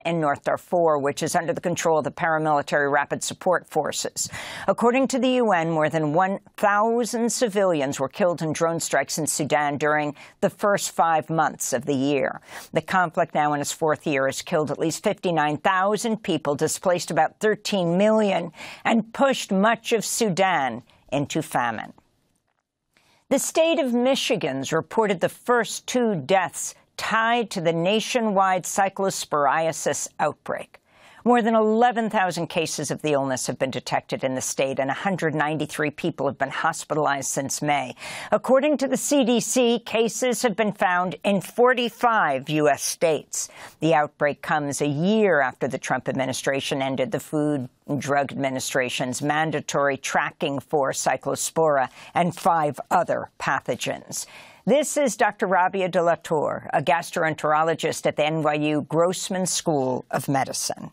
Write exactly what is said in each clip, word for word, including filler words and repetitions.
in North Darfur, which is under the control of the paramilitary Rapid Support Forces. According to the U N, more than one thousand civilians were killed in drone strikes in Sudan during the first five months of the year. The conflict, now in its fourth year, has killed at least fifty-nine thousand people, displaced about thirteen million, and pushed much of Sudan into famine. The state of Michigan's reported the first two deaths tied to the nationwide cyclosporiasis outbreak. More than eleven thousand cases of the illness have been detected in the state, and one hundred ninety-three people have been hospitalized since May. According to the C D C, cases have been found in forty-five U S states. The outbreak comes a year after the Trump administration ended the Food and Drug Administration's mandatory tracking for Cyclospora and five other pathogens. This is Doctor Rabia de la Tour, a gastroenterologist at the N Y U Grossman School of Medicine.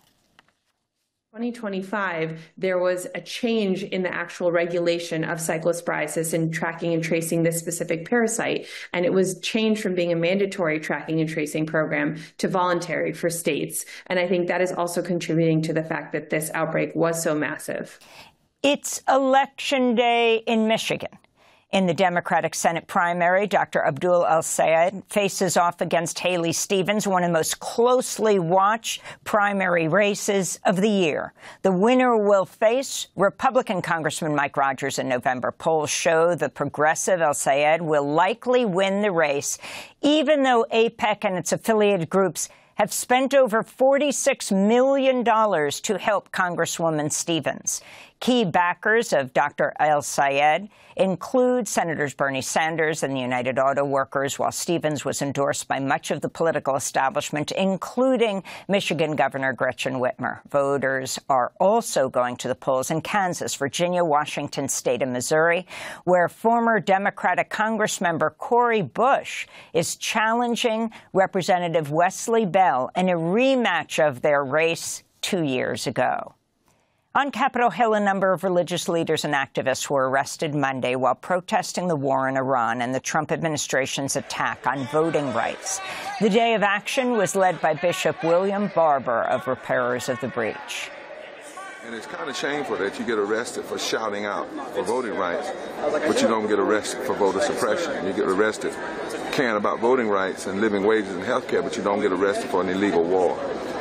twenty twenty-five, there was a change in the actual regulation of cyclosporiasis and tracking and tracing this specific parasite. And it was changed from being a mandatory tracking and tracing program to voluntary for states. And I think that is also contributing to the fact that this outbreak was so massive. It's Election Day in Michigan. In the Democratic Senate primary, Doctor Abdul El-Sayed faces off against Haley Stevens, one of the most closely watched primary races of the year. The winner will face Republican Congressman Mike Rogers in November. Polls show the progressive El-Sayed will likely win the race, even though AIPAC and its affiliated groups have spent over forty-six million dollars to help Congresswoman Stevens. Key backers of Doctor El-Sayed include Senators Bernie Sanders and the United Auto Workers, while Stevens was endorsed by much of the political establishment, including Michigan Governor Gretchen Whitmer. Voters are also going to the polls in Kansas, Virginia, Washington State, and Missouri, where former Democratic Congressmember Cori Bush is challenging Representative Wesley Bell in a rematch of their race two years ago. On Capitol Hill, a number of religious leaders and activists were arrested Monday while protesting the war in Iran and the Trump administration's attack on voting rights. The day of action was led by Bishop William Barber of Repairers of the Breach. And it's kind of shameful that you get arrested for shouting out for voting rights, but you don't get arrested for voter suppression. You get arrested caring about voting rights and living wages and health care, but you don't get arrested for an illegal war.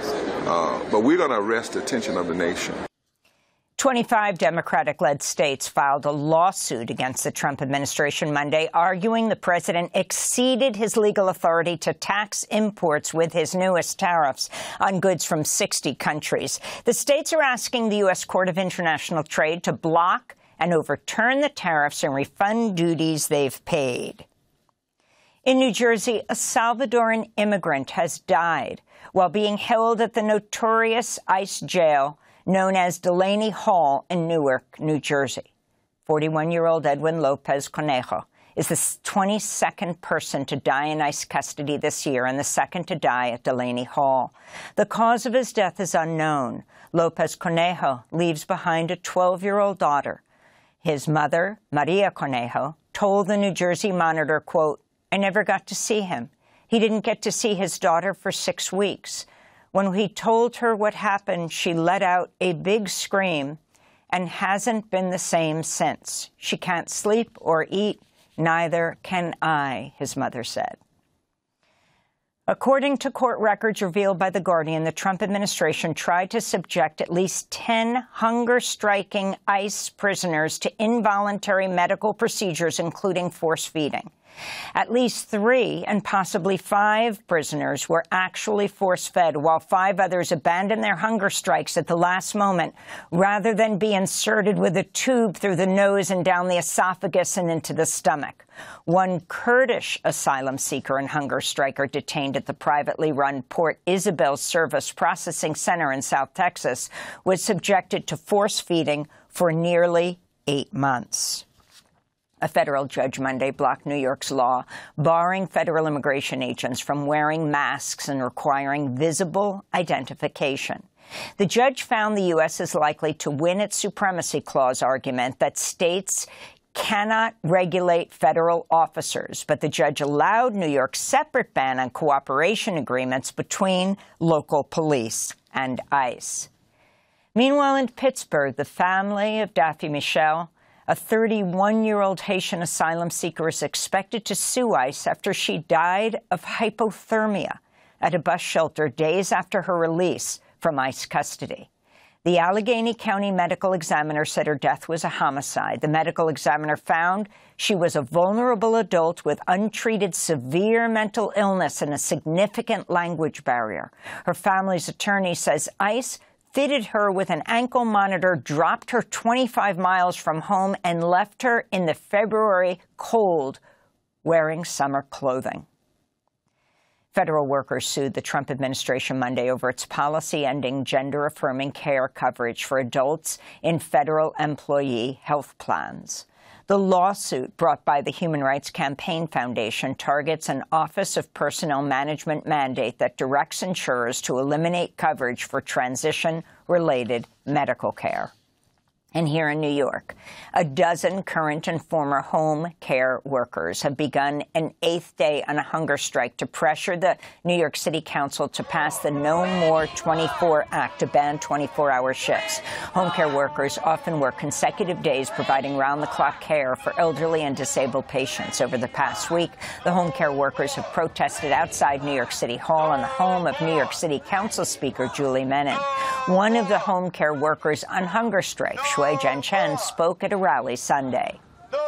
Uh, but we're going to arrest the attention of the nation. twenty-five Democratic-led states filed a lawsuit against the Trump administration Monday, arguing the president exceeded his legal authority to tax imports with his newest tariffs on goods from sixty countries. The states are asking the U S Court of International Trade to block and overturn the tariffs and refund duties they've paid. In New Jersey, a Salvadoran immigrant has died while being held at the notorious ICE jail known as Delaney Hall in Newark, New Jersey. forty-one-year-old Edwin Lopez Conejo is the twenty-second person to die in ICE custody this year and the second to die at Delaney Hall. The cause of his death is unknown. Lopez Conejo leaves behind a twelve-year-old daughter. His mother, Maria Conejo, told the New Jersey Monitor, quote, "I never got to see him. He didn't get to see his daughter for six weeks. When he told her what happened, she let out a big scream and hasn't been the same since. She can't sleep or eat. Neither can I," his mother said. According to court records revealed by The Guardian, the Trump administration tried to subject at least ten hunger-striking ICE prisoners to involuntary medical procedures, including force feeding. At least three and possibly five prisoners were actually force-fed, while five others abandoned their hunger strikes at the last moment rather than be inserted with a tube through the nose and down the esophagus and into the stomach. One Kurdish asylum seeker and hunger striker detained at the privately run Port Isabel Service Processing Center in South Texas was subjected to force feeding for nearly eight months. A federal judge Monday blocked New York's law barring federal immigration agents from wearing masks and requiring visible identification. The judge found the U S is likely to win its Supremacy Clause argument that states cannot regulate federal officers, but the judge allowed New York's separate ban on cooperation agreements between local police and ICE. Meanwhile, in Pittsburgh, the family of Daffy Michel, a thirty-one-year-old Haitian asylum seeker, is expected to sue ICE after she died of hypothermia at a bus shelter days after her release from ICE custody. The Allegheny County medical examiner said her death was a homicide. The medical examiner found she was a vulnerable adult with untreated severe mental illness and a significant language barrier. Her family's attorney says ICE fitted her with an ankle monitor, dropped her twenty-five miles from home, and left her in the February cold wearing summer clothing. Federal workers sued the Trump administration Monday over its policy ending gender-affirming care coverage for adults in federal employee health plans. The lawsuit, brought by the Human Rights Campaign Foundation, targets an Office of Personnel Management mandate that directs insurers to eliminate coverage for transition-related medical care. And here in New York, a dozen current and former home care workers have begun an eighth day on a hunger strike to pressure the New York City Council to pass the No More twenty-four Act to ban twenty-four hour shifts. Home care workers often work consecutive days providing round-the-clock care for elderly and disabled patients. Over the past week, the home care workers have protested outside New York City Hall in the home of New York City Council Speaker Julie Menin. One of the home care workers on hunger strike, Shui Jianchen, spoke at a rally Sunday.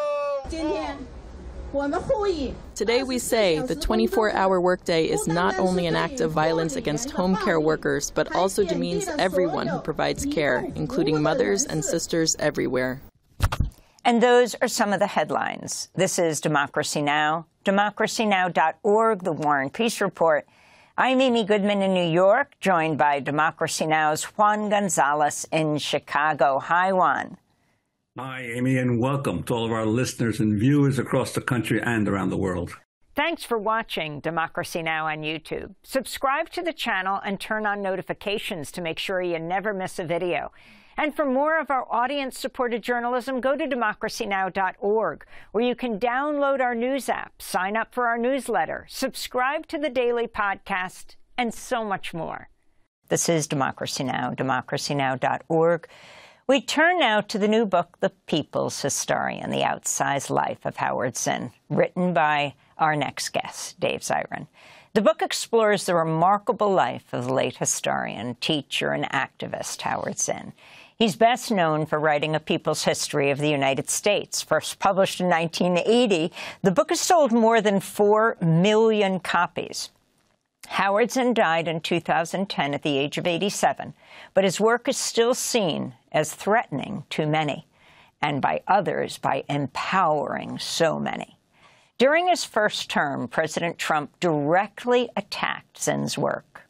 Today we say the twenty-four hour workday is not only an act of violence against home care workers, but also demeans everyone who provides care, including mothers and sisters everywhere. And those are some of the headlines. This is Democracy Now!, democracy now dot org, The War and Peace Report. I'm Amy Goodman in New York, joined by Democracy Now!'s Juan Gonzalez in Chicago. Hi, Juan. Hi, Amy, and welcome to all of our listeners and viewers across the country and around the world. Thanks for watching Democracy Now! On YouTube. Subscribe to the channel and turn on notifications to make sure you never miss a video. And for more of our audience-supported journalism, go to democracy now dot org, where you can download our news app, sign up for our newsletter, subscribe to the daily podcast, and so much more. This is Democracy Now!, democracy now dot org. We turn now to the new book, The People's Historian, The Outsized Life of Howard Zinn, written by our next guest, Dave Zirin. The book explores the remarkable life of the late historian, teacher, and activist Howard Zinn. He's best known for writing A People's History of the United States. First published in nineteen eighty, the book has sold more than four million copies. Howard Zinn died in two thousand ten at the age of eighty-seven, but his work is still seen as threatening to many, and by others by empowering so many. During his first term, President Trump directly attacked Zinn's work.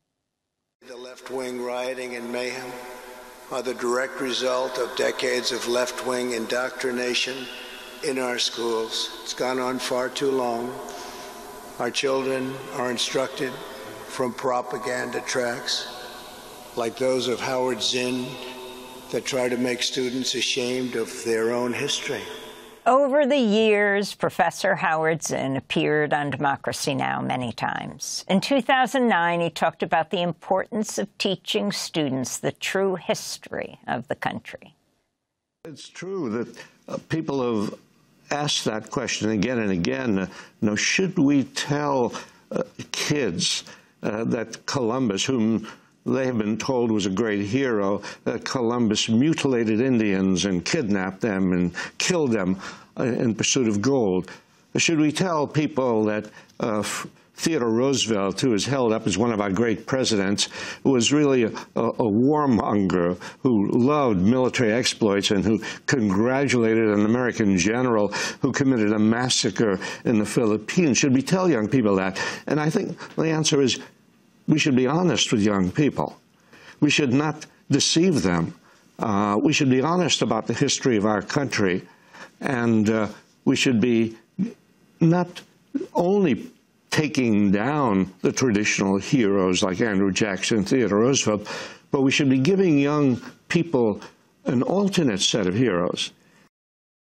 The left-wing rioting and mayhem are the direct result of decades of left-wing indoctrination in our schools. It's gone on far too long. Our children are instructed from propaganda tracks like those of Howard Zinn that try to make students ashamed of their own history. Over the years, Professor Howard Zinn appeared on Democracy Now! Many times. In two thousand nine, he talked about the importance of teaching students the true history of the country. It's true that uh, people have asked that question again and again. Uh, you know, should we tell uh, kids uh, that Columbus, whom they have been told was a great hero, that Columbus mutilated Indians and kidnapped them and killed them uh, in pursuit of gold? Should we tell people that uh, Theodore Roosevelt, who is held up as one of our great presidents, was really a, a, a warmonger who loved military exploits and who congratulated an American general who committed a massacre in the Philippines? Should we tell young people that? And I think the answer is we should be honest with young people. We should not deceive them. Uh, we should be honest about the history of our country. And uh, we should be not only taking down the traditional heroes like Andrew Jackson, Theodore Roosevelt, but we should be giving young people an alternate set of heroes.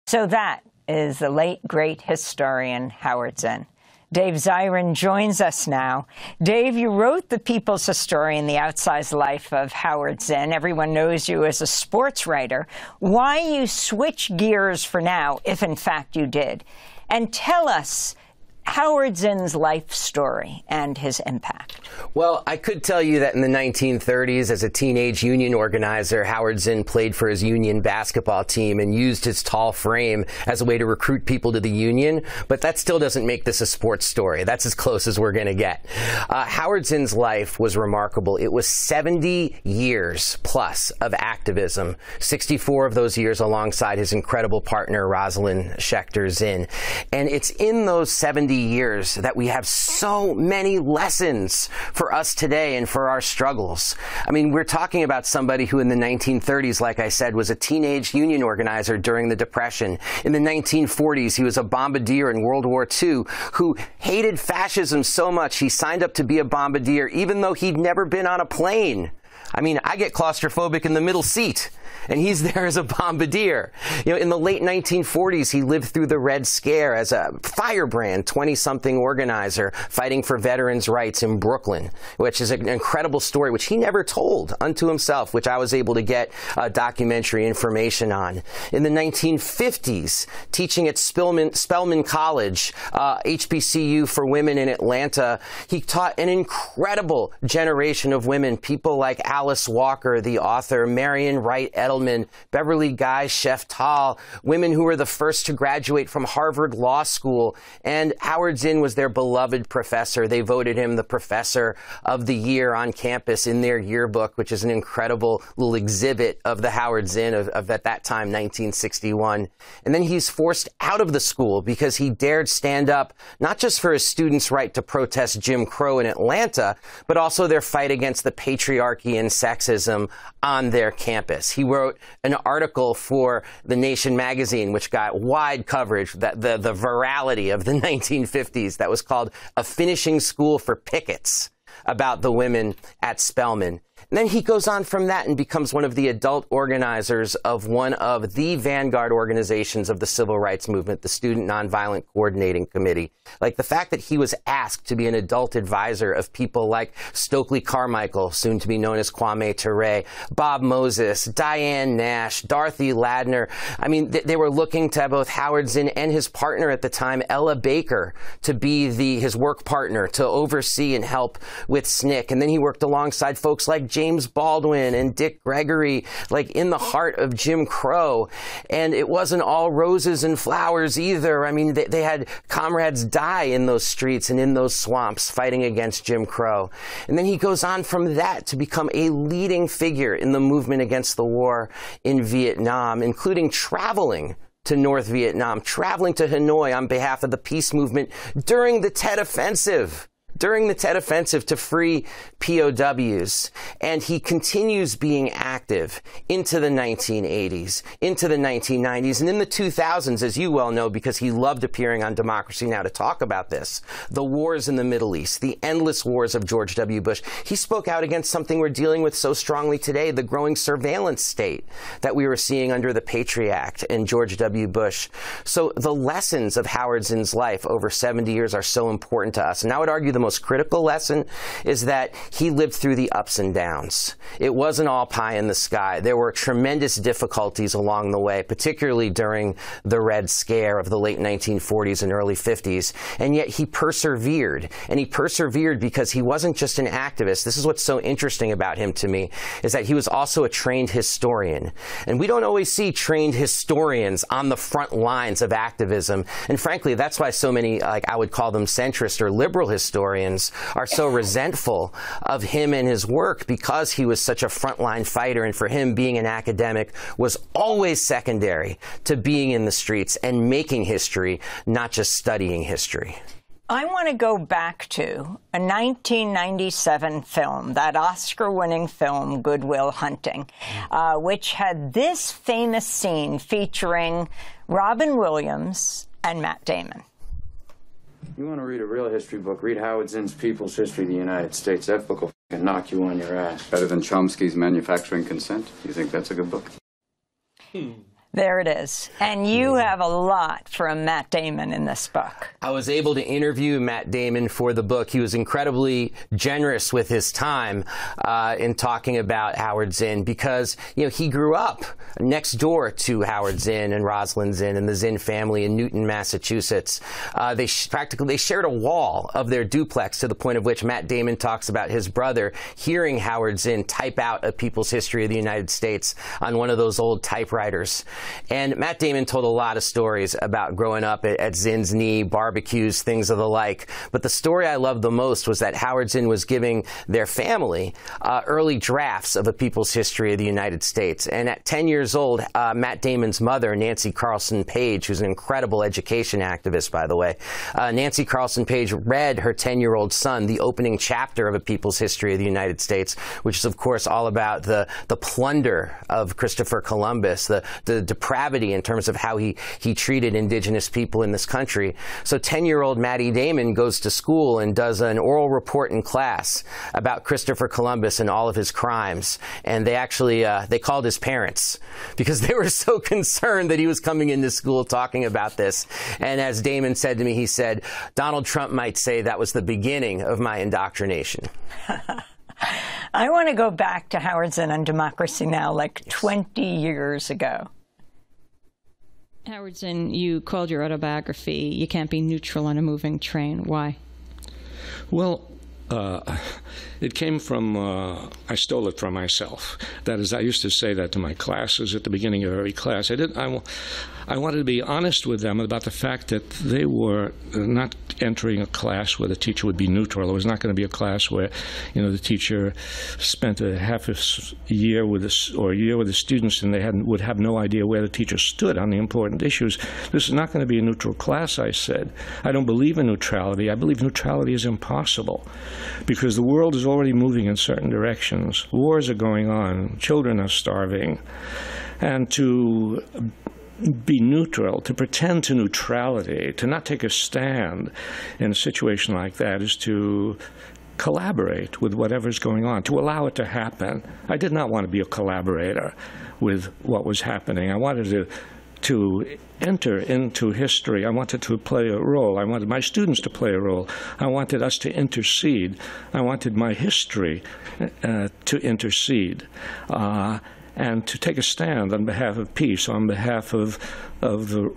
So that is the late, great historian Howard Zinn. Dave Zirin joins us now. Dave, you wrote The People's Historian, The Outsized Life of Howard Zinn. Everyone knows you as a sports writer. Why you switch gears for now, if in fact you did? And tell us Howard Zinn's life story and his impact. Well, I could tell you that in the nineteen thirties, as a teenage union organizer, Howard Zinn played for his union basketball team and used his tall frame as a way to recruit people to the union. But that still doesn't make this a sports story. That's as close as we're going to get. Uh, Howard Zinn's life was remarkable. It was seventy years plus of activism, sixty-four of those years alongside his incredible partner, Rosalind Schechter Zinn. And it's in those seventy years that we have so many lessons for us today and for our struggles. I mean, we're talking about somebody who in the nineteen thirties, like I said, was a teenage union organizer during the Depression. In the nineteen forties, he was a bombardier in World War Two who hated fascism so much he signed up to be a bombardier even though he'd never been on a plane. I mean, I get claustrophobic in the middle seat, and he's there as a bombardier. You know, in the late nineteen forties, he lived through the Red Scare as a firebrand, twenty-something organizer fighting for veterans' rights in Brooklyn, which is an incredible story, which he never told unto himself, which I was able to get uh, documentary information on. In the nineteen fifties, teaching at Spelman, Spelman College, uh, H B C U for women in Atlanta, he taught an incredible generation of women, people like Alice Walker, the author, Marion Wright Edelman, Beverly Guy Sheftall, women who were the first to graduate from Harvard Law School. And Howard Zinn was their beloved professor. They voted him the professor of the year on campus in their yearbook, which is an incredible little exhibit of the Howard Zinn of, of at that time, nineteen sixty-one. And then he's forced out of the school because he dared stand up not just for his students' right to protest Jim Crow in Atlanta, but also their fight against the patriarchy and sexism on their campus. He wrote an article for The Nation magazine, which got wide coverage, that the, the virality of the nineteen fifties, that was called A Finishing School for Pickets, about the women at Spelman. And then he goes on from that and becomes one of the adult organizers of one of the vanguard organizations of the civil rights movement, the Student Nonviolent Coordinating Committee. Like the fact that he was asked to be an adult advisor of people like Stokely Carmichael, soon to be known as Kwame Ture, Bob Moses, Diane Nash, Dorothy Ladner. I mean, th they were looking to both Howard Zinn and his partner at the time, Ella Baker, to be the his work partner, to oversee and help with S N C C. And then he worked alongside folks like James Baldwin and Dick Gregory, like in the heart of Jim Crow. And it wasn't all roses and flowers either. I mean, they, they had comrades die in those streets and in those swamps fighting against Jim Crow. And then he goes on from that to become a leading figure in the movement against the war in Vietnam, including traveling to North Vietnam, traveling to Hanoi on behalf of the peace movement during the Tet Offensive. during the Tet Offensive to free P O Ws. And he continues being active into the nineteen eighties, into the nineteen nineties, and in the two thousands, as you well know, because he loved appearing on Democracy Now! To talk about this, the wars in the Middle East, the endless wars of George W. Bush. He spoke out against something we're dealing with so strongly today, the growing surveillance state that we were seeing under the Patriot Act and George W. Bush. So the lessons of Howard Zinn's life over seventy years are so important to us. And I would argue the most critical lesson is that he lived through the ups and downs. It wasn't all pie in the sky. There were tremendous difficulties along the way, particularly during the Red Scare of the late nineteen forties and early fifties. And yet he persevered. And he persevered because he wasn't just an activist. This is what's so interesting about him to me, is that he was also a trained historian. And we don't always see trained historians on the front lines of activism. And frankly, that's why so many, like I would call them centrist or liberal historians, are so resentful of him and his work, because he was such a frontline fighter. And for him, being an academic was always secondary to being in the streets and making history, not just studying history. I want to go back to a nineteen ninety-seven film, that Oscar-winning film, Good Will Hunting, uh, which had this famous scene featuring Robin Williams and Matt Damon. You want to read a real history book, read Howard Zinn's People's History of the United States. That book will f***ing knock you on your ass. Better than Chomsky's Manufacturing Consent? You think that's a good book? Hmm. There it is. And you have a lot from Matt Damon in this book. I was able to interview Matt Damon for the book. He was incredibly generous with his time uh, in talking about Howard Zinn because, you know, he grew up next door to Howard Zinn and Rosalind Zinn and the Zinn family in Newton, Massachusetts. Uh, they sh practically they shared a wall of their duplex to the point of which Matt Damon talks about his brother hearing Howard Zinn type out A People's History of the United States on one of those old typewriters. And Matt Damon told a lot of stories about growing up at, at Zinn's knee, barbecues, things of the like. But the story I loved the most was that Howard Zinn was giving their family uh, early drafts of A People's History of the United States. And at ten years old, uh, Matt Damon's mother, Nancy Carlson Page, who's an incredible education activist, by the way, uh, Nancy Carlson Page read her ten-year-old son the opening chapter of A People's History of the United States, which is, of course, all about the, the plunder of Christopher Columbus, the, the depravity in terms of how he, he treated indigenous people in this country. So ten-year-old Matty Damon goes to school and does an oral report in class about Christopher Columbus and all of his crimes. And they actually, uh, they called his parents because they were so concerned that he was coming into school talking about this. And as Damon said to me, he said, Donald Trump might say that was the beginning of my indoctrination. I want to go back to Howard Zinn on Democracy Now! Like twenty years ago. Howard Zinn, you called your autobiography, You Can't Be Neutral on a Moving Train. Why? Well, uh, it came from, uh, I stole it from myself. That is, I used to say that to my classes at the beginning of every class. I didn't, I, I wanted to be honest with them about the fact that they were not entering a class where the teacher would be neutral. It was not going to be a class where, you know, the teacher spent a half a year with us or a year with the students and they hadn't, would have no idea where the teacher stood on the important issues. This is not going to be a neutral class, I said. I don't believe in neutrality. I believe neutrality is impossible because the world is already moving in certain directions. Wars are going on. Children are starving. And to be neutral, to pretend to neutrality, to not take a stand in a situation like that is to collaborate with whatever's going on, to allow it to happen. I did not want to be a collaborator with what was happening. I wanted to to enter into history. I wanted to play a role. I wanted my students to play a role. I wanted us to intercede. I wanted my history uh, to intercede. Uh, and to take a stand on behalf of peace, on behalf of, of the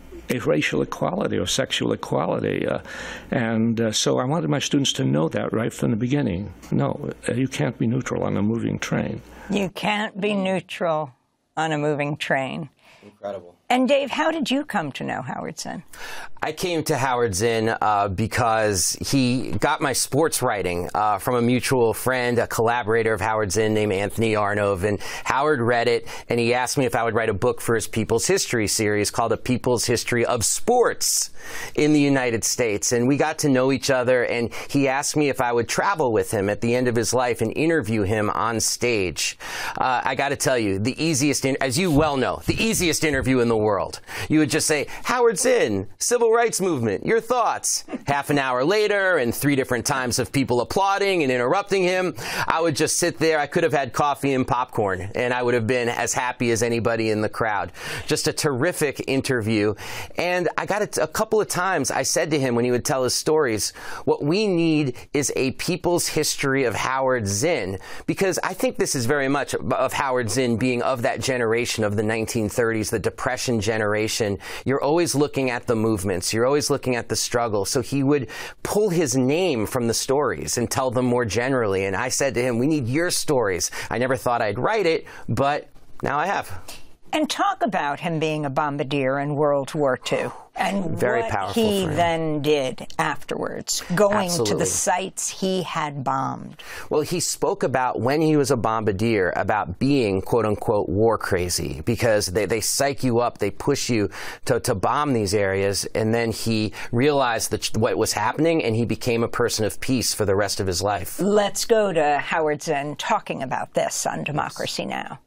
racial equality or sexual equality. Uh, and uh, so I wanted my students to know that right from the beginning. No, uh, you can't be neutral on a moving train. You can't be neutral on a moving train. Incredible. And Dave, how did you come to know Howard Zinn? I came to Howard Zinn uh, because he got my sports writing uh, from a mutual friend, a collaborator of Howard Zinn named Anthony Arnove. And Howard read it, and he asked me if I would write a book for his People's History series called A People's History of Sports in the United States. And we got to know each other, and he asked me if I would travel with him at the end of his life and interview him on stage. Uh, I got to tell you, the easiest, in as you well know, the easiest interview in the world. You would just say, Howard Zinn, Civil Rights Movement, your thoughts. Half an hour later, and three different times of people applauding and interrupting him, I would just sit there. I could have had coffee and popcorn, and I would have been as happy as anybody in the crowd. Just a terrific interview. And I got it a couple of times. I said to him when he would tell his stories, what we need is a people's history of Howard Zinn, because I think this is very much of Howard Zinn being of that generation of the nineteen thirties, the Depression generation. You're always looking at the movements. You're always looking at the struggle. So he would pull his name from the stories and tell them more generally. And I said to him, we need your stories. I never thought I'd write it, but now I have. And talk about him being a bombardier in World War Two. And Very what powerful he for him. then did afterwards, going Absolutely. to the sites he had bombed. Well, he spoke about when he was a bombardier about being, quote unquote, war crazy, because they, they psych you up, they push you to, to bomb these areas, and then he realized that what was happening, and he became a person of peace for the rest of his life. Let's go to Howard Zinn talking about this on Democracy Now!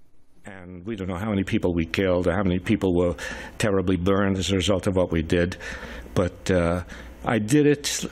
And we don't know how many people we killed or how many people were terribly burned as a result of what we did. But uh, I did it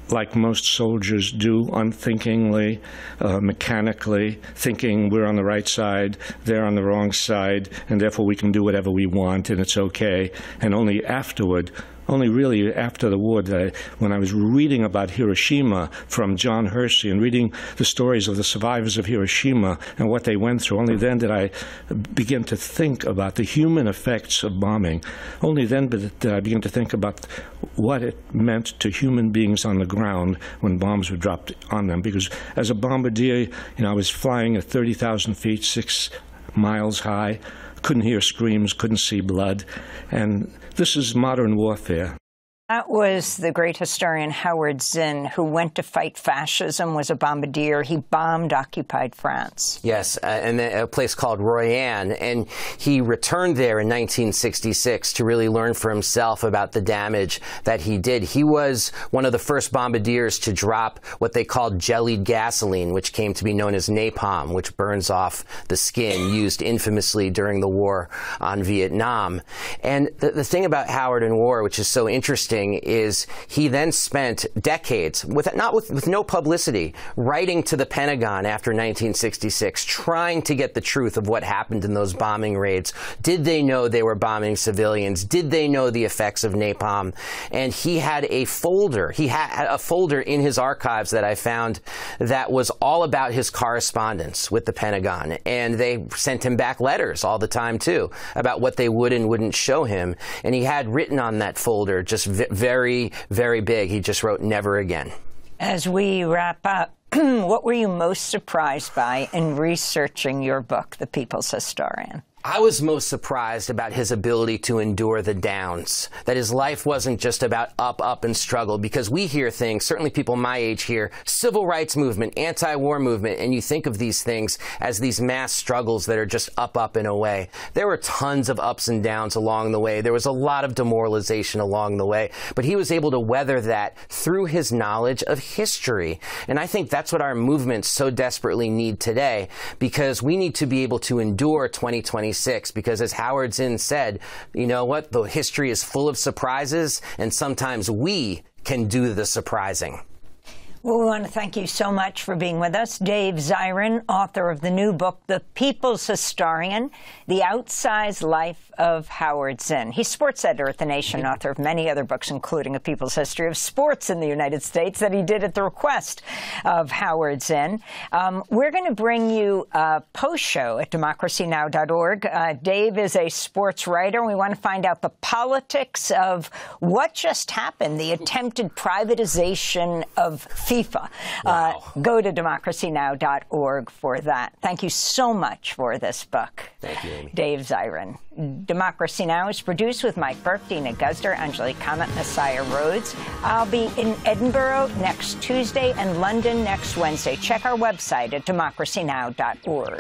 like most soldiers do, unthinkingly, uh, mechanically, thinking we're on the right side, they're on the wrong side, and therefore we can do whatever we want and it's okay. And only afterward, only really after the war, that I, when I was reading about Hiroshima from John Hersey and reading the stories of the survivors of Hiroshima and what they went through, only then did I begin to think about the human effects of bombing. Only then did I begin to think about what it meant to human beings on the ground when bombs were dropped on them. Because as a bombardier, you know, I was flying at thirty thousand feet, six miles high, couldn't hear screams, couldn't see blood, and this is modern warfare. That was the great historian Howard Zinn, who went to fight fascism, was a bombardier. He bombed occupied France. Yes, uh, and a place called Royan. And he returned there in nineteen sixty-six to really learn for himself about the damage that he did. He was one of the first bombardiers to drop what they called jellied gasoline, which came to be known as napalm, which burns off the skin, used infamously during the war on Vietnam. And the, the thing about Howard and war, which is so interesting, is he then spent decades, with not with, with no publicity, writing to the Pentagon after nineteen sixty-six, trying to get the truth of what happened in those bombing raids. Did they know they were bombing civilians? Did they know the effects of napalm? And he had a folder, he had a folder in his archives that I found that was all about his correspondence with the Pentagon. And they sent him back letters all the time, too, about what they would and wouldn't show him. And he had written on that folder just very, very big. He just wrote, "Never again." As we wrap up, what were you most surprised by in researching your book, The People's Historian? I was most surprised about his ability to endure the downs, that his life wasn't just about up, up, and struggle, because we hear things, certainly people my age hear, civil rights movement, anti-war movement, and you think of these things as these mass struggles that are just up, up, and away. There were tons of ups and downs along the way. There was a lot of demoralization along the way, but he was able to weather that through his knowledge of history. And I think that's what our movements so desperately need today, because we need to be able to endure twenty twenty-six, because as Howard Zinn said, you know what, the history is full of surprises, and sometimes we can do the surprising. Well, we want to thank you so much for being with us. Dave Zirin, author of the new book, The People's Historian, The Outsized Life of Howard Zinn. He's sports editor at The Nation, author of many other books, including A People's History of Sports in the United States, that he did at the request of Howard Zinn. Um, we're going to bring you a post-show at democracy now dot org. Uh, Dave is a sports writer, and we want to find out the politics of what just happened, the attempted privatization of FIFA. Wow. Uh, go to democracy now dot org for that. Thank you so much for this book. Thank you, Amy. Dave Zirin. Democracy Now! Is produced with Mike Burke, Dina Guzder, Angelique Comet, Messiah Rhodes. I'll be in Edinburgh next Tuesday and London next Wednesday. Check our website at democracy now dot org.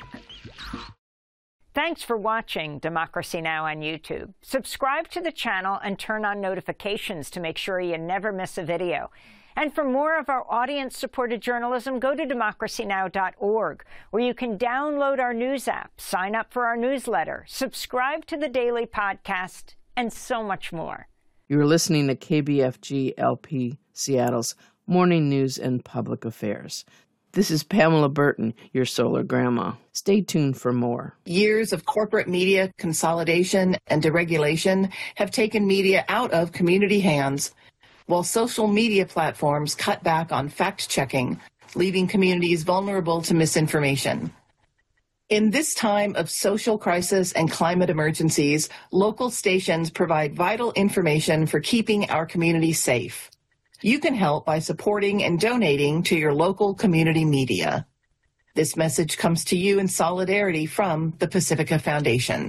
Thanks for watching Democracy Now! On YouTube. Subscribe to the channel and turn on notifications to make sure you never miss a video. And for more of our audience-supported journalism, go to democracy now dot org, where you can download our news app, sign up for our newsletter, subscribe to the daily podcast, and so much more. You're listening to K B F G L P Seattle's Morning News and Public Affairs. This is Pamela Burton, your solar grandma. Stay tuned for more. Years of corporate media consolidation and deregulation have taken media out of community hands, while social media platforms cut back on fact-checking, leaving communities vulnerable to misinformation. In this time of social crisis and climate emergencies, local stations provide vital information for keeping our communities safe. You can help by supporting and donating to your local community media. This message comes to you in solidarity from the Pacifica Foundation.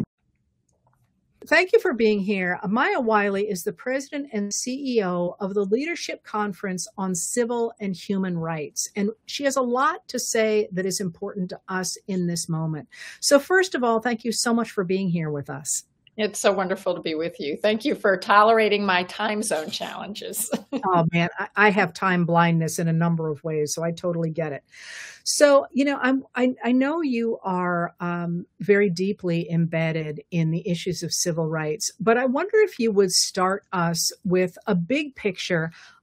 Thank you for being here. Maya Wiley is the president and C E O of the Leadership Conference on Civil and Human Rights, and she has a lot to say that is important to us in this moment. So first of all, thank you so much for being here with us. It's so wonderful to be with you. Thank you for tolerating my time zone challenges. Oh, man, I, I have time blindness in a number of ways, so I totally get it. So, you know, I'm, I, I know you are um, very deeply embedded in the issues of civil rights, but I wonder if you would start us with a big picture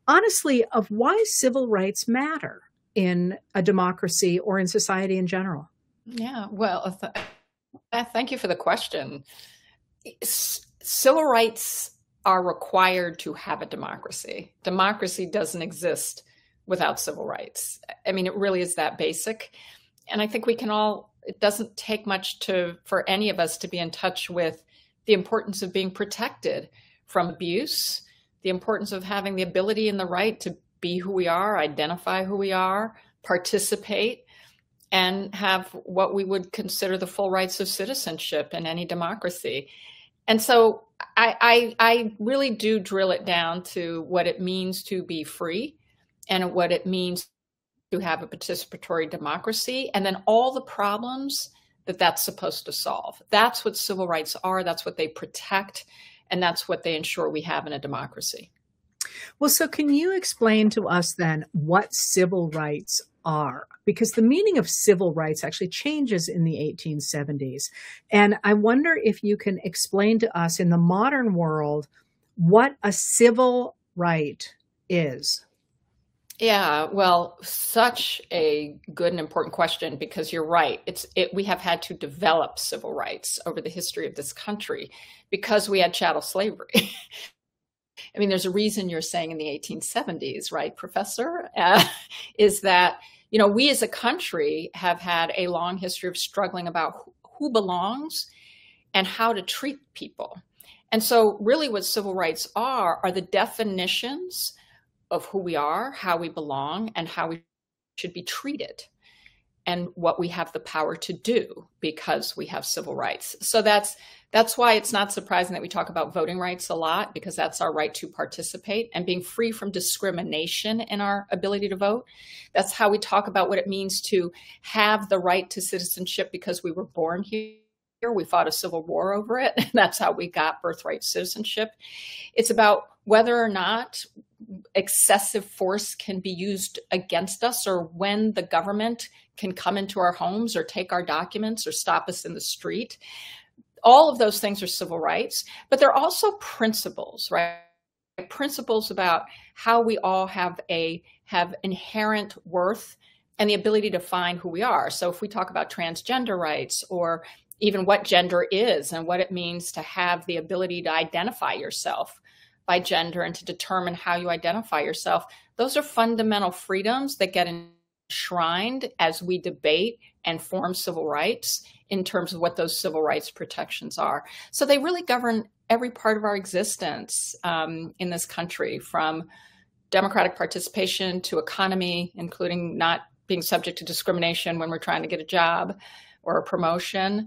honestly, of why civil rights matter in a democracy or in society in general. Yeah, well, th- thank you for the question. C- civil rights are required to have a democracy. Democracy doesn't exist without civil rights. I mean, it really is that basic. And I think we can all, it doesn't take much to for any of us to be in touch with the importance of being protected from abuse, the importance of having the ability and the right to be who we are, identify who we are, participate, and have what we would consider the full rights of citizenship in any democracy. And so I, I, I really do drill it down to what it means to be free and what it means to have a participatory democracy, and then all the problems that that's supposed to solve. That's what civil rights are. That's what they protect. And that's what they ensure we have in a democracy. Well, so can you explain to us then what civil rights are? Because the meaning of civil rights actually changes in the eighteen seventies. And I wonder if you can explain to us in the modern world what a civil right is. Yeah, well, such a good and important question, because you're right. It's it, we have had to develop civil rights over the history of this country because we had chattel slavery. I mean, there's a reason you're saying in the eighteen seventies, right, Professor? Uh, is that, you know, we as a country have had a long history of struggling about who, who belongs and how to treat people. And so really what civil rights are, are the definitions of who we are, how we belong, and how we should be treated, and what we have the power to do because we have civil rights. So that's that's why it's not surprising that we talk about voting rights a lot, because that's our right to participate and being free from discrimination in our ability to vote. That's how we talk about what it means to have the right to citizenship because we were born here. We fought a civil war over it. That's how we got birthright citizenship. It's about whether or not excessive force can be used against us, or when the government can come into our homes or take our documents or stop us in the street. All of those things are civil rights, but they're also principles, right? Principles about how we all have a have inherent worth and the ability to find who we are. So if we talk about transgender rights, or even what gender is and what it means to have the ability to identify yourself by gender and to determine how you identify yourself, those are fundamental freedoms that get enshrined as we debate and form civil rights in terms of what those civil rights protections are. So they really govern every part of our existence um, in this country, from democratic participation to economy, including not being subject to discrimination when we're trying to get a job or a promotion,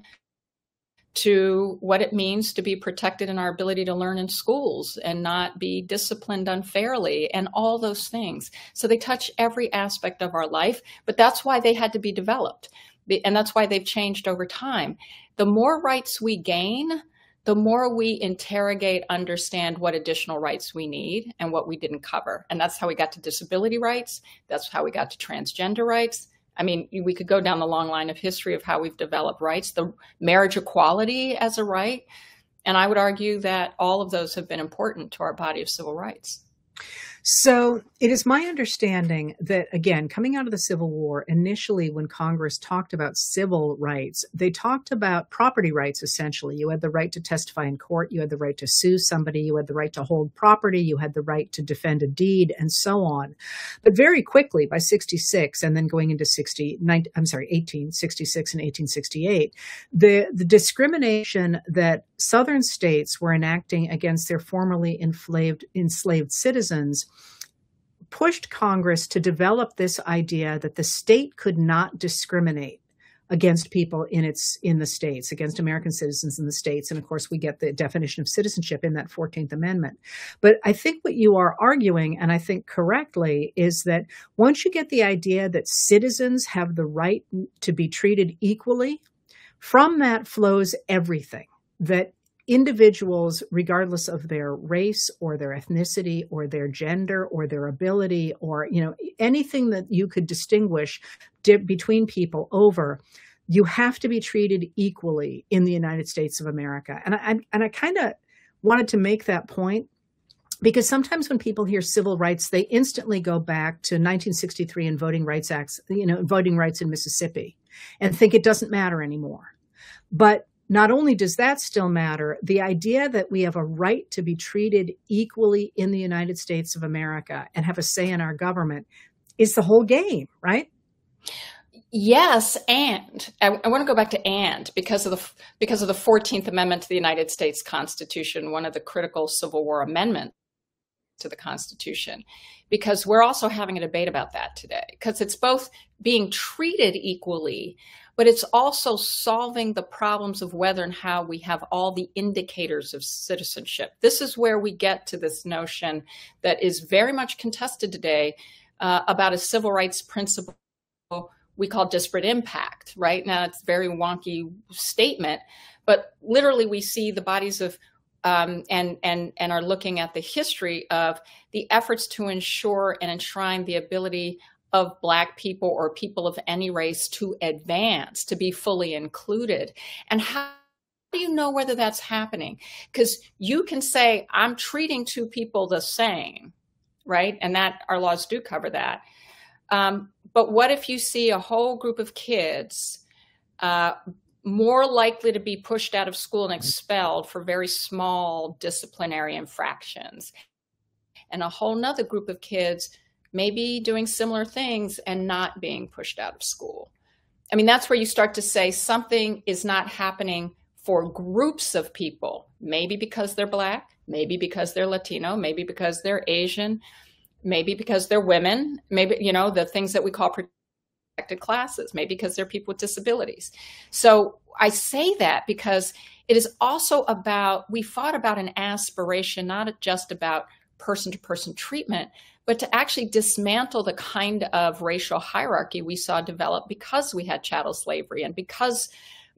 to what it means to be protected in our ability to learn in schools and not be disciplined unfairly, and all those things. So they touch every aspect of our life, but that's why they had to be developed. And that's why they've changed over time. The more rights we gain, the more we interrogate, understand what additional rights we need and what we didn't cover. And that's how we got to disability rights. That's how we got to transgender rights. I mean, we could go down the long line of history of how we've developed rights, the marriage equality as a right. And I would argue that all of those have been important to our body of civil rights. So it is my understanding that, again, coming out of the Civil War, initially when Congress talked about civil rights, they talked about property rights, essentially. You had the right to testify in court. You had the right to sue somebody. You had the right to hold property. You had the right to defend a deed, and so on. But very quickly, by sixty-six, and then going into sixty, I'm sorry, eighteen sixty-six and eighteen sixty-eight, the, the discrimination that Southern states were enacting against their formerly enslaved, enslaved citizens pushed Congress to develop this idea that the state could not discriminate against people in its in the states, against American citizens in the states. And of course, we get the definition of citizenship in that fourteenth Amendment. But I think what you are arguing, and I think correctly, is that once you get the idea that citizens have the right to be treated equally, from that flows everything, that individuals, regardless of their race or their ethnicity or their gender or their ability, or, you know, anything that you could distinguish di- between people over, you have to be treated equally in the United States of America. And I, and I kind of wanted to make that point because sometimes when people hear civil rights, they instantly go back to nineteen sixty-three and Voting Rights Acts, you know, voting rights in Mississippi, and think it doesn't matter anymore. But not only does that still matter, the idea that we have a right to be treated equally in the United States of America and have a say in our government is the whole game, right? Yes, and I, I want to go back to and because of the because of the fourteenth Amendment to the United States Constitution, one of the critical Civil War amendments to the Constitution, because we're also having a debate about that today, because it's both being treated equally, but it's also solving the problems of whether and how we have all the indicators of citizenship. This is where we get to this notion that is very much contested today uh, about a civil rights principle we call disparate impact. Right now, it's a very wonky statement, but literally we see the bodies of Um, and, and, and are looking at the history of the efforts to ensure and enshrine the ability of Black people or people of any race to advance, to be fully included. And how do you know whether that's happening? Because you can say, I'm treating two people the same, right? And that our laws do cover that. Um, but what if you see a whole group of kids uh, more likely to be pushed out of school and expelled for very small disciplinary infractions, and a whole nother group of kids maybe doing similar things and not being pushed out of school? I mean, that's where you start to say something is not happening for groups of people, maybe because they're Black, maybe because they're Latino, maybe because they're Asian, maybe because they're women, maybe, you know, the things that we call protected classes, maybe because they're people with disabilities. So I say that because it is also about, we fought about an aspiration, not just about person-to-person treatment, but to actually dismantle the kind of racial hierarchy we saw develop because we had chattel slavery and because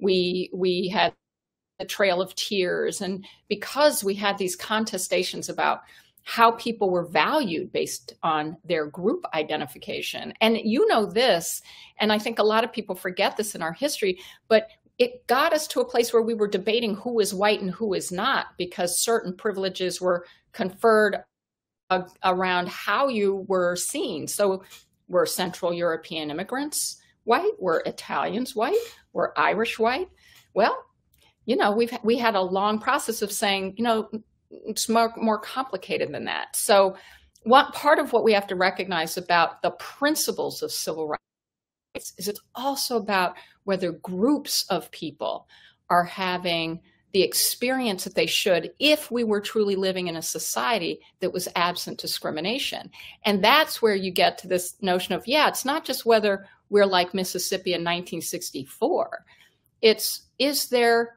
we we had the Trail of Tears and because we had these contestations about how people were valued based on their group identification. And you know this, and I think a lot of people forget this in our history, but it got us to a place where we were debating who is white and who is not, because certain privileges were conferred uh, around how you were seen. So were Central European immigrants white? Were Italians white? Were Irish white? Well, you know, we've we had a long process of saying, you know, it's more, more complicated than that. So what part of what we have to recognize about the principles of civil rights is it's also about whether groups of people are having the experience that they should if we were truly living in a society that was absent discrimination. And that's where you get to this notion of, yeah, it's not just whether we're like Mississippi in nineteen sixty-four. It's, is there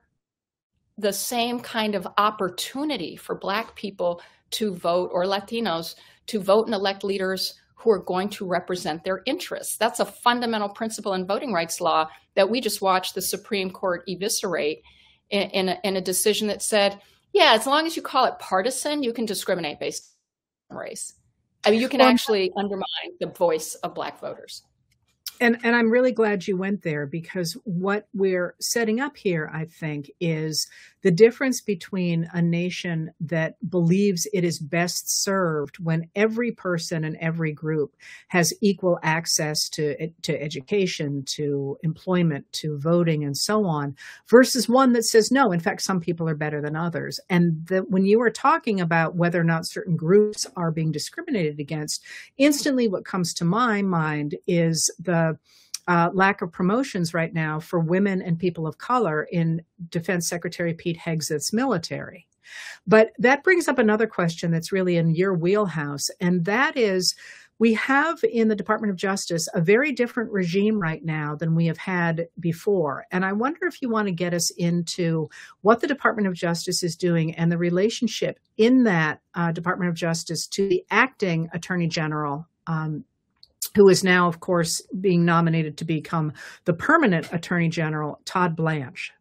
the same kind of opportunity for Black people to vote, or Latinos to vote and elect leaders who are going to represent their interests? That's a fundamental principle in voting rights law that we just watched the Supreme Court eviscerate in, in, a, in a decision that said, yeah, as long as you call it partisan, you can discriminate based on race. I mean, you can well, actually undermine the voice of Black voters. And, and I'm really glad you went there, because what we're setting up here, I think, is the difference between a nation that believes it is best served when every person and every group has equal access to, to education, to employment, to voting, and so on, versus one that says, no, in fact, some people are better than others. And that when you are talking about whether or not certain groups are being discriminated against, instantly what comes to my mind is the Uh, lack of promotions right now for women and people of color in Defense Secretary Pete Hegseth's military. But that brings up another question that's really in your wheelhouse, and that is, we have in the Department of Justice a very different regime right now than we have had before. And I wonder if you want to get us into what the Department of Justice is doing and the relationship in that uh, Department of Justice to the acting Attorney General, um, who is now, of course, being nominated to become the permanent Attorney General, Todd Blanche.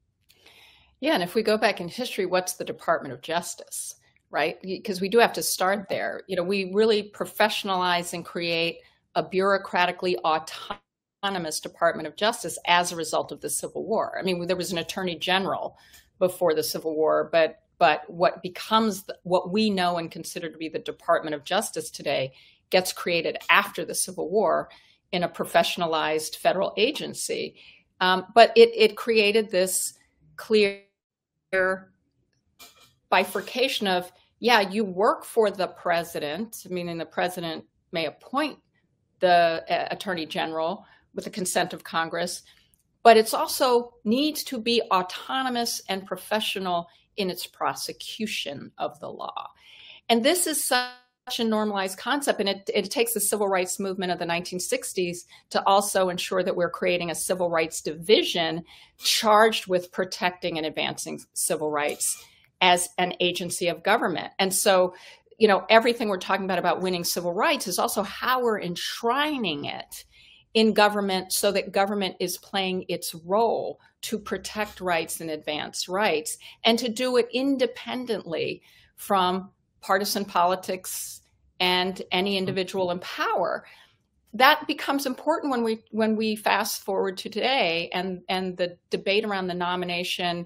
Yeah, and if we go back in history, what's the Department of Justice, right? Because we do have to start there. You know, we really professionalize and create a bureaucratically autonomous Department of Justice as a result of the Civil War. I mean, there was an Attorney General before the Civil War, but but what becomes the, what we know and consider to be the Department of Justice today gets created after the Civil War in a professionalized federal agency. Um, but it, it created this clear bifurcation of, yeah, you work for the president, meaning the president may appoint the uh, attorney general with the consent of Congress, but it's also needs to be autonomous and professional in its prosecution of the law. And this is such a normalized concept, and it, it takes the civil rights movement of the nineteen sixties to also ensure that we're creating a civil rights division charged with protecting and advancing civil rights as an agency of government. And so, you know, everything we're talking about about winning civil rights is also how we're enshrining it in government so that government is playing its role to protect rights and advance rights, and to do it independently from partisan politics and any individual in power. That becomes important when we when we fast forward to today and, and the debate around the nomination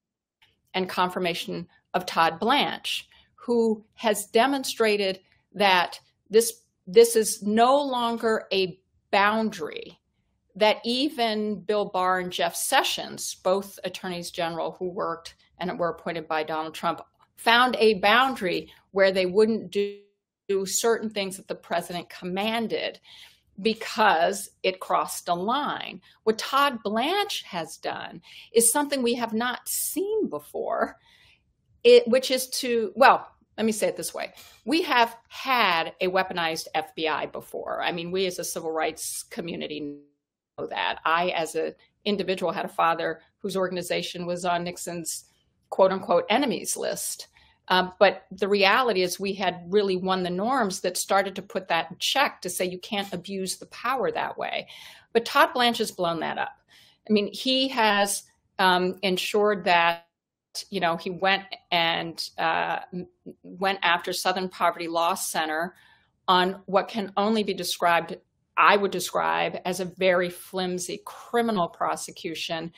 and confirmation of Todd Blanche, who has demonstrated that this this is no longer a boundary that even Bill Barr and Jeff Sessions, both attorneys general who worked and were appointed by Donald Trump, found a boundary where they wouldn't do, do certain things that the president commanded because it crossed a line. What Todd Blanche has done is something we have not seen before, it, which is to, well, let me say it this way. We have had a weaponized F B I before. I mean, we as a civil rights community know that. I, as an individual, had a father whose organization was on Nixon's quote unquote enemies list. Um, but the reality is we had really won the norms that started to put that in check to say you can't abuse the power that way. But Todd Blanche has blown that up. I mean, he has um, ensured that, you know, he went and uh, went after Southern Poverty Law Center on what can only be described, I would describe, as a very flimsy criminal prosecution,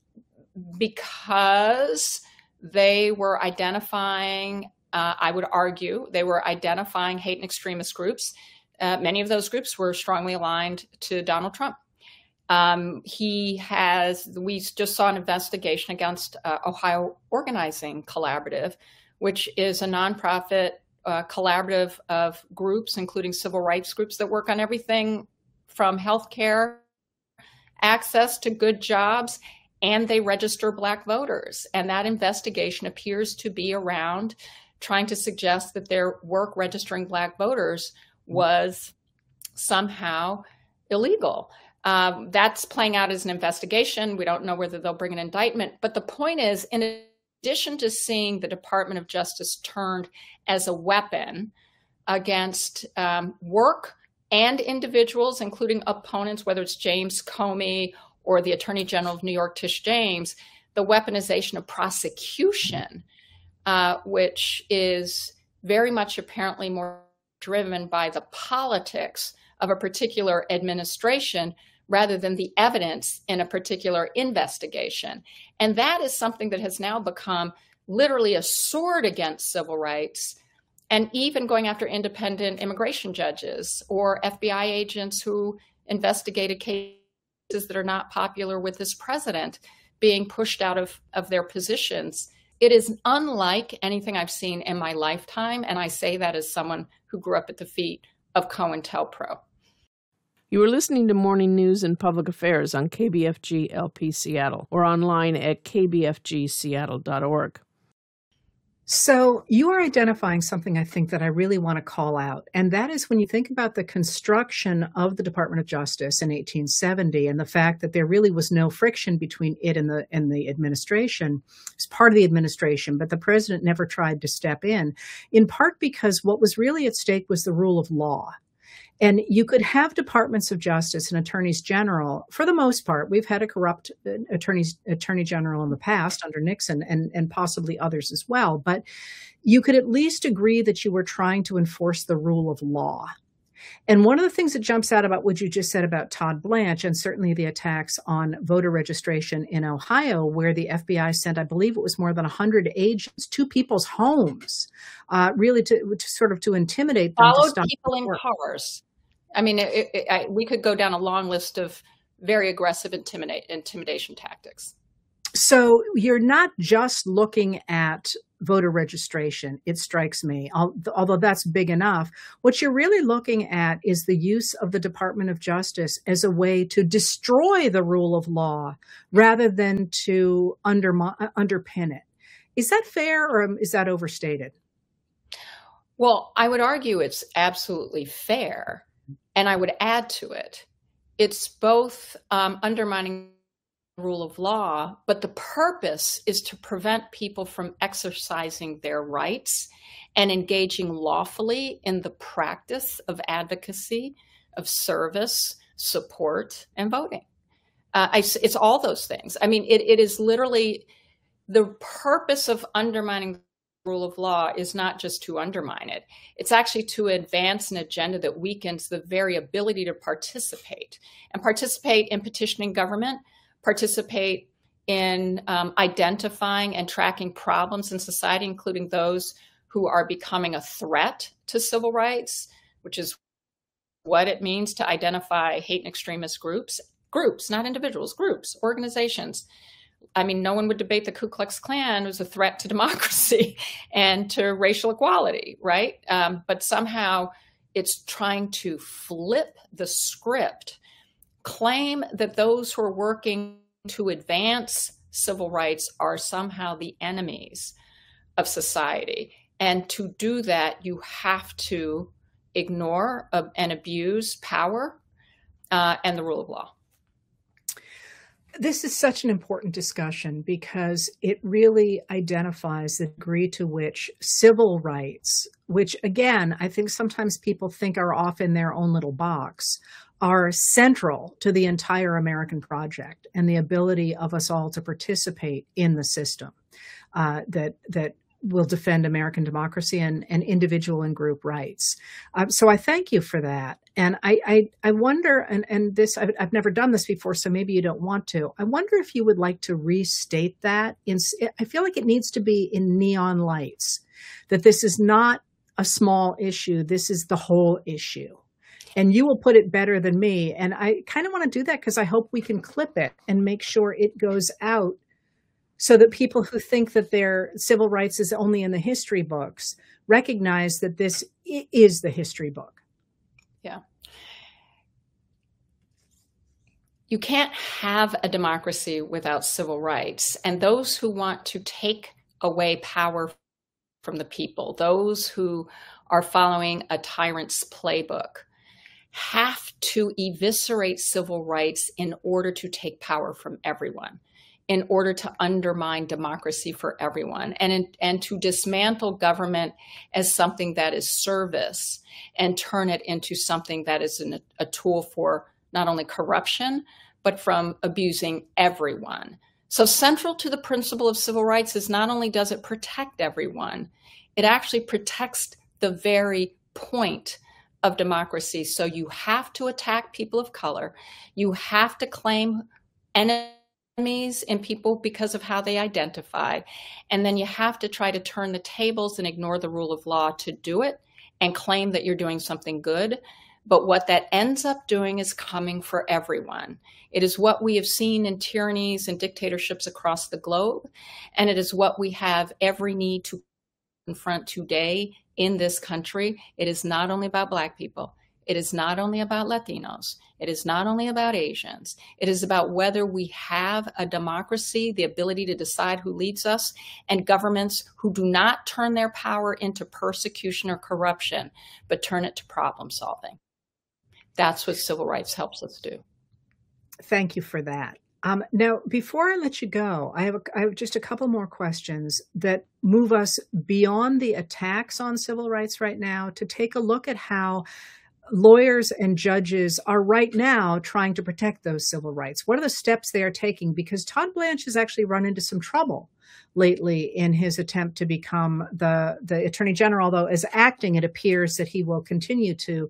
because they were identifying, uh, I would argue, they were identifying hate and extremist groups. Uh, many of those groups were strongly aligned to Donald Trump. Um, he has, we just saw an investigation against uh, Ohio Organizing Collaborative, which is a nonprofit uh, collaborative of groups, including civil rights groups that work on everything from healthcare access to good jobs, and they register Black voters. And that investigation appears to be around trying to suggest that their work registering Black voters was somehow illegal. Um, that's playing out as an investigation. We don't know whether they'll bring an indictment. But the point is, in addition to seeing the Department of Justice turned as a weapon against um, work and individuals, including opponents, whether it's James Comey or the Attorney General of New York, Tish James, the weaponization of prosecution, uh, which is very much apparently more driven by the politics of a particular administration rather than the evidence in a particular investigation. And that is something that has now become literally a sword against civil rights, and even going after independent immigration judges or F B I agents who investigated cases that are not popular with this president being pushed out of, of their positions. It is unlike anything I've seen in my lifetime, and I say that as someone who grew up at the feet of COINTELPRO. You are listening to Morning News and Public Affairs on K B F G L P Seattle or online at k b f g seattle dot org. So you are identifying something I think that I really want to call out, and that is when you think about the construction of the Department of Justice in eighteen seventy and the fact that there really was no friction between it and the and the administration. It's part of the administration, but the president never tried to step in, in part because what was really at stake was the rule of law. And you could have departments of justice and attorneys general, for the most part. We've had a corrupt attorneys, attorney general in the past under Nixon and, and possibly others as well. But you could at least agree that you were trying to enforce the rule of law. And one of the things that jumps out about what you just said about Todd Blanche, and certainly the attacks on voter registration in Ohio, where the F B I sent, I believe it was more than one hundred agents to people's homes, uh, really to, to sort of to intimidate them. Followed to stop people in cars. I mean, it, it, I, we could go down a long list of very aggressive intimidate, intimidation tactics. So you're not just looking at voter registration, it strikes me, although that's big enough. What you're really looking at is the use of the Department of Justice as a way to destroy the rule of law rather than to undermine, underpin it. Is that fair, or is that overstated? Well, I would argue it's absolutely fair. And I would add to it, it's both um, undermining rule of law, but the purpose is to prevent people from exercising their rights and engaging lawfully in the practice of advocacy, of service, support, and voting. Uh, I, it's all those things. I mean, it, it is literally the purpose of undermining the rule of law is not just to undermine it. It's actually to advance an agenda that weakens the very ability to participate and participate in petitioning government, participate in um, identifying and tracking problems in society, including those who are becoming a threat to civil rights, which is what it means to identify hate and extremist groups, groups, not individuals, groups, organizations. I mean, no one would debate the Ku Klux Klan was a threat to democracy and to racial equality, right? Um, but somehow it's trying to flip the script, claim that those who are working to advance civil rights are somehow the enemies of society. And to do that, you have to ignore uh, and abuse power uh, and the rule of law. This is such an important discussion because it really identifies the degree to which civil rights, which again, I think sometimes people think are off in their own little box, are central to the entire American project and the ability of us all to participate in the system uh, that that will defend American democracy and, and individual and group rights. Um, so I thank you for that. And I I, I wonder, and, and this, I've, I've never done this before, so maybe you don't want to. I wonder if you would like to restate that. In, I feel like it needs to be in neon lights, that this is not a small issue. This is the whole issue. And you will put it better than me. And I kind of want to do that because I hope we can clip it and make sure it goes out so that people who think that their civil rights is only in the history books recognize that this is the history book. Yeah. You can't have a democracy without civil rights. And those who want to take away power from the people, those who are following a tyrant's playbook, have to eviscerate civil rights in order to take power from everyone, in order to undermine democracy for everyone, and, in, and to dismantle government as something that is service and turn it into something that is an, a tool for not only corruption, but from abusing everyone. So central to the principle of civil rights is not only does it protect everyone, it actually protects the very point of democracy. So you have to attack people of color. You have to claim enemies in people because of how they identify. And then you have to try to turn the tables and ignore the rule of law to do it and claim that you're doing something good. But what that ends up doing is coming for everyone. It is what we have seen in tyrannies and dictatorships across the globe. And it is what we have every need to confront today in this country. It is not only about Black people. It is not only about Latinos. It is not only about Asians. It is about whether we have a democracy, the ability to decide who leads us, and governments who do not turn their power into persecution or corruption, but turn it to problem solving. That's what civil rights helps us do. Thank you for that. Um, now, before I let you go, I have, a, I have just a couple more questions that move us beyond the attacks on civil rights right now to take a look at how lawyers and judges are right now trying to protect those civil rights. What are the steps they are taking? Because Todd Blanche has actually run into some trouble lately in his attempt to become the, the Attorney General, although as acting, it appears that he will continue to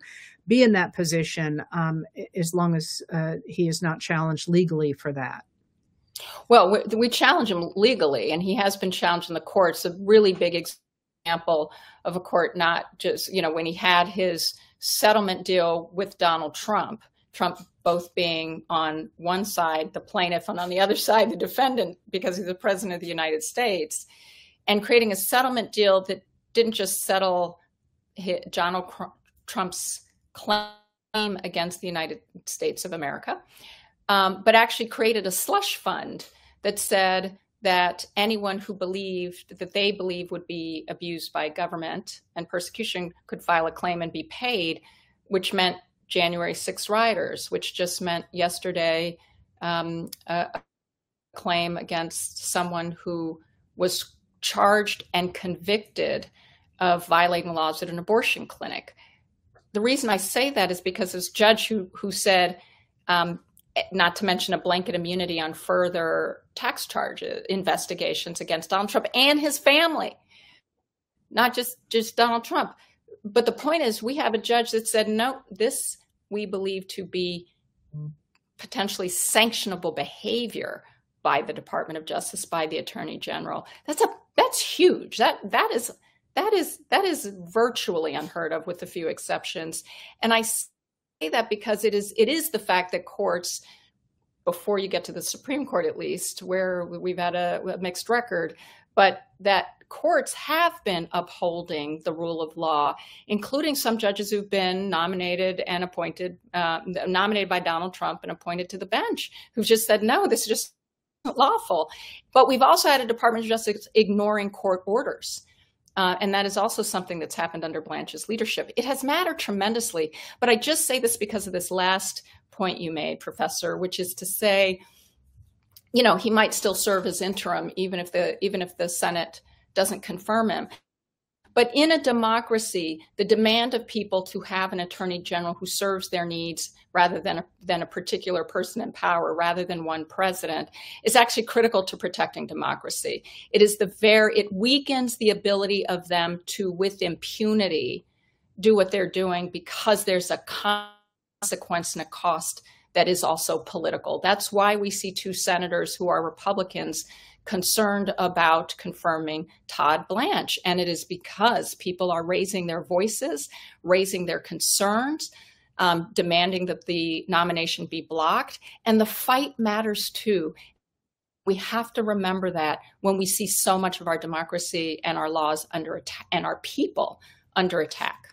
be in that position um, as long as uh, he is not challenged legally for that. Well, we, we challenge him legally, and he has been challenged in the courts. A really big example of a court not just, you know, when he had his settlement deal with Donald Trump, Trump both being on one side, the plaintiff, and on the other side, the defendant, because he's the president of the United States, and creating a settlement deal that didn't just settle Donald Trump's claim against the United States of America, um, but actually created a slush fund that said that anyone who believed that they believe would be abused by government and persecution could file a claim and be paid, which meant January sixth rioters, which just meant yesterday um, a claim against someone who was charged and convicted of violating laws at an abortion clinic. The reason I say that is because this judge who who said, um, not to mention a blanket immunity on further tax charges, investigations against Donald Trump and his family, not just, just Donald Trump. But the point is, we have a judge that said, no, this we believe to be potentially sanctionable behavior by the Department of Justice, by the Attorney General. That's a that's huge. That that is that is that is virtually unheard of, with a few exceptions. And I say that because it is it is the fact that courts, before you get to the Supreme Court at least, where we've had a, a mixed record, but that courts have been upholding the rule of law, including some judges who've been nominated and appointed, uh, nominated by Donald Trump and appointed to the bench, who've just said, no, this is just lawful. But we've also had a Department of Justice ignoring court orders. Uh, and that is also something that's happened under Blanche's leadership. It has mattered tremendously. But I just say this because of this last point you made, Professor, which is to say, you know, he might still serve as interim, even if the even if the Senate doesn't confirm him. But in a democracy, the demand of people to have an attorney general who serves their needs rather than a, than a particular person in power, rather than one president, is actually critical to protecting democracy. It is the very, it weakens the ability of them to, with impunity, do what they're doing, because there's a consequence and a cost that is also political. That's why we see two senators who are Republicans concerned about confirming Todd Blanche. And it is because people are raising their voices, raising their concerns, um, demanding that the nomination be blocked. And the fight matters too. We have to remember that when we see so much of our democracy and our laws under attack and our people under attack.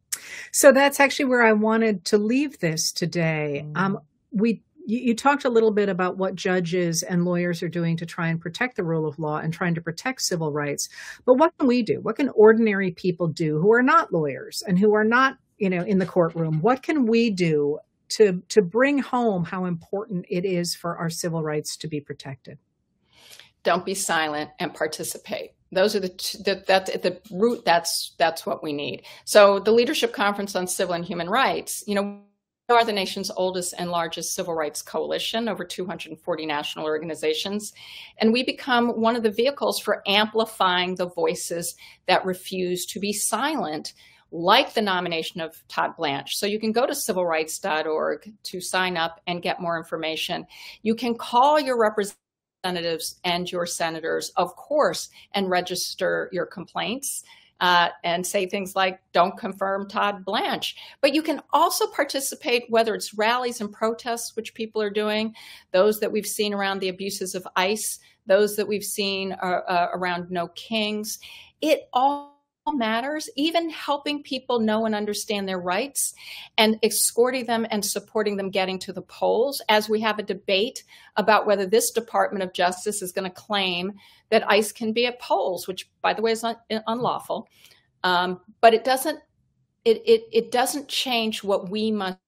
So that's actually where I wanted to leave this today. Mm-hmm. Um, we You, you talked a little bit about what judges and lawyers are doing to try and protect the rule of law and trying to protect civil rights. But what can we do? What can ordinary people do who are not lawyers and who are not, you know, in the courtroom? What can we do to to bring home how important it is for our civil rights to be protected? Don't be silent and participate. Those are the that that at the root. That's that's what we need. So the Leadership Conference on Civil and Human Rights, you know, we are the nation's oldest and largest civil rights coalition, over two hundred forty national organizations. And we become one of the vehicles for amplifying the voices that refuse to be silent, like the nomination of Todd Blanche. So you can go to civil rights dot org to sign up and get more information. You can call your representatives and your senators, of course, and register your complaints. Uh, and say things like, don't confirm Todd Blanche. But you can also participate, whether it's rallies and protests, which people are doing, those that we've seen around the abuses of ICE, those that we've seen uh, uh, around No Kings. It all matters, even helping people know and understand their rights and escorting them and supporting them getting to the polls, as we have a debate about whether this Department of Justice is going to claim that ICE can be at polls, which, by the way, is un- unlawful. Um, but it doesn't it, it it doesn't change what we must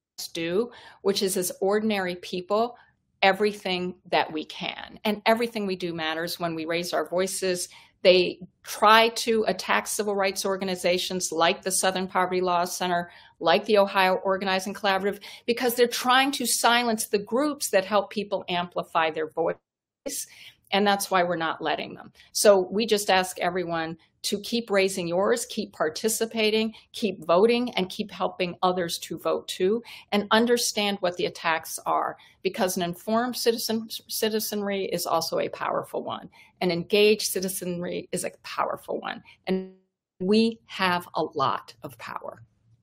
do, which is, as ordinary people, everything that we can. And everything we do matters when we raise our voices. They try to attack civil rights organizations like the Southern Poverty Law Center, like the Ohio Organizing Collaborative, because they're trying to silence the groups that help people amplify their voice. And that's why we're not letting them. So we just ask everyone to keep raising yours, keep participating, keep voting, and keep helping others to vote too, and understand what the attacks are, because an informed citizen, citizenry is also a powerful one. An engaged citizenry is a powerful one. And we have a lot of power.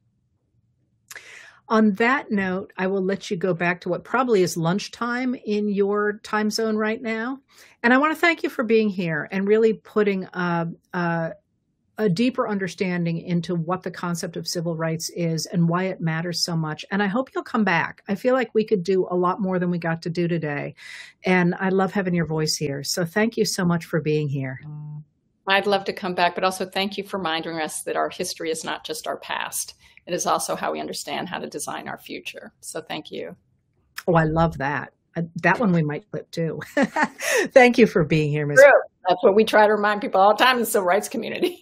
On that note, I will let you go back to what probably is lunchtime in your time zone right now. And I want to thank you for being here and really putting a, a, a deeper understanding into what the concept of civil rights is and why it matters so much. And I hope you'll come back. I feel like we could do a lot more than we got to do today. And I love having your voice here. So thank you so much for being here. I'd love to come back, but also thank you for reminding us that our history is not just our past. It is also how we understand how to design our future. So thank you. Oh, I love that. Uh, that one we might clip too. Thank you for being here, Miz True. That's what we try to remind people all the time in the civil rights community.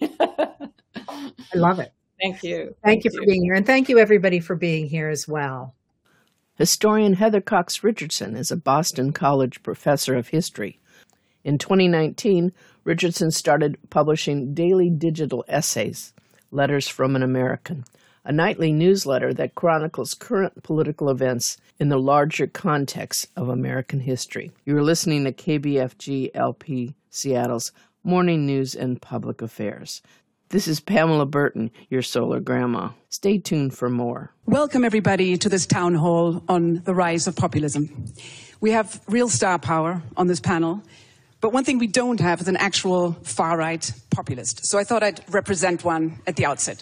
I love it. Thank you. Thank, thank you for you. being here. And thank you, everybody, for being here as well. Historian Heather Cox Richardson is a Boston College professor of history. In twenty nineteen, Richardson started publishing daily digital essays, Letters from an American, a nightly newsletter that chronicles current political events in the larger context of American history. You're listening to K B F G L P Seattle's Morning News and Public Affairs. This is Pamela Burton, your solar grandma. Stay tuned for more. Welcome, everybody, to this town hall on the rise of populism. We have real star power on this panel, but one thing we don't have is an actual far-right populist. So I thought I'd represent one at the outset.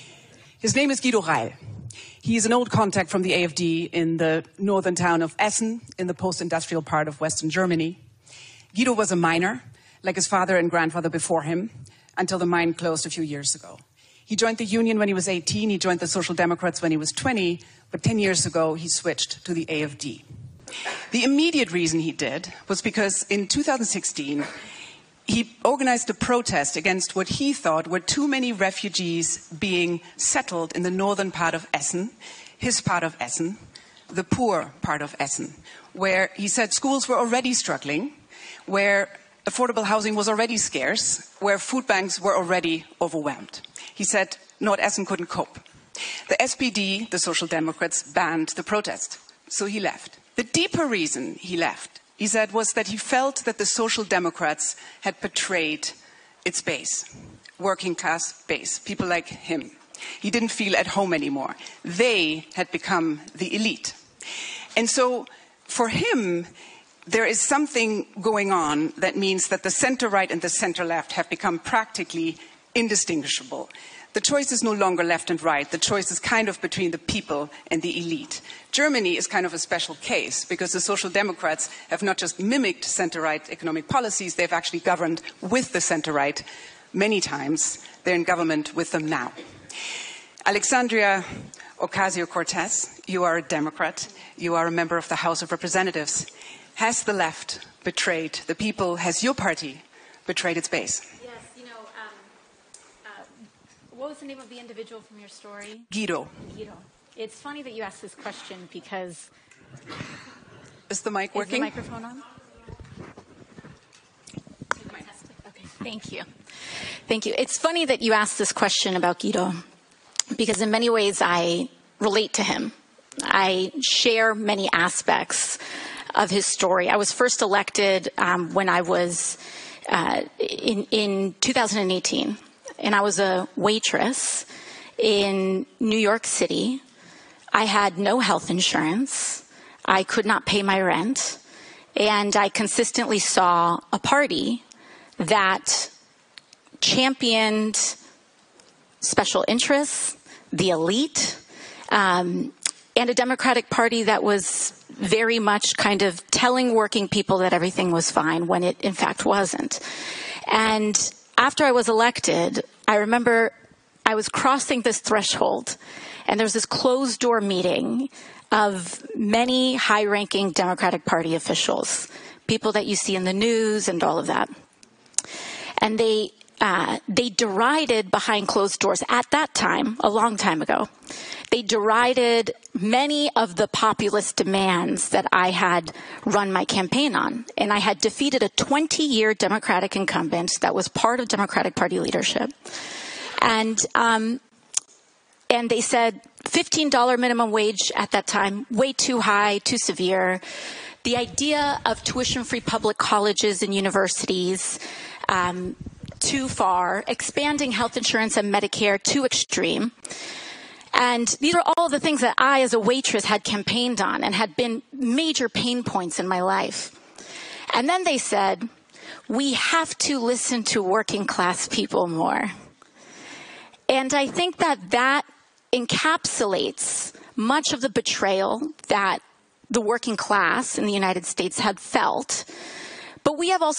His name is Guido Reil. He is an old contact from the A F D in the northern town of Essen, in the post-industrial part of Western Germany. Guido was a miner, like his father and grandfather before him, until the mine closed a few years ago. He joined the Union when he was eighteen, he joined the Social Democrats when he was twenty, but ten years ago he switched to the A F D. The immediate reason he did was because in two thousand sixteen, he organized a protest against what he thought were too many refugees being settled in the northern part of Essen, his part of Essen, the poor part of Essen, where he said schools were already struggling, where affordable housing was already scarce, where food banks were already overwhelmed. He said North Essen couldn't cope. The S P D, the Social Democrats, banned the protest, so he left. The deeper reason he left, he said, was that he felt that the Social Democrats had betrayed its base, working class base, people like him. He didn't feel at home anymore. They had become the elite. And so for him, there is something going on that means that the center-right and the center-left have become practically indistinguishable. The choice is no longer left and right. The choice is kind of between the people and the elite. Germany is kind of a special case because the Social Democrats have not just mimicked center-right economic policies, they've actually governed with the center-right many times. They're in government with them now. Alexandria Ocasio-Cortez, you are a Democrat. You are a member of the House of Representatives. Has the left betrayed the people? Has your party betrayed its base? What was the name of the individual from your story? Guido. Guido. It's funny that you asked this question because... Is the mic working? Is the microphone on? Okay, thank you. Thank you. It's funny that you asked this question about Guido because in many ways I relate to him. I share many aspects of his story. I was first elected um, when I was uh, in, in two thousand eighteen. And I was a waitress in New York City. I had no health insurance. I could not pay my rent. And I consistently saw a party that championed special interests, the elite, um, and a Democratic Party that was very much kind of telling working people that everything was fine when it in fact wasn't. And after I was elected, I remember I was crossing this threshold, and there was this closed-door meeting of many high-ranking Democratic Party officials, people that you see in the news and all of that. And they uh, they derided behind closed doors at that time, a long time ago. They derided many of the populist demands that I had run my campaign on. And I had defeated a twenty-year Democratic incumbent that was part of Democratic Party leadership. And, um, and they said fifteen dollars minimum wage at that time, way too high, too severe. The idea of tuition-free public colleges and universities, um, too far. Expanding health insurance and Medicare, too extreme. And these are all the things that I, as a waitress, had campaigned on and had been major pain points in my life. And then they said, we have to listen to working class people more. And I think that that encapsulates much of the betrayal that the working class in the United States had felt. But we have also